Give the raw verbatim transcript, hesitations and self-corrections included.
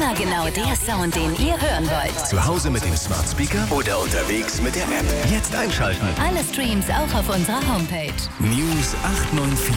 Immer genau der Sound, den ihr hören wollt. Zu Hause mit dem Smart Speaker oder unterwegs mit der App. Jetzt einschalten. Alle Streams auch auf unserer Homepage. News acht neun vier.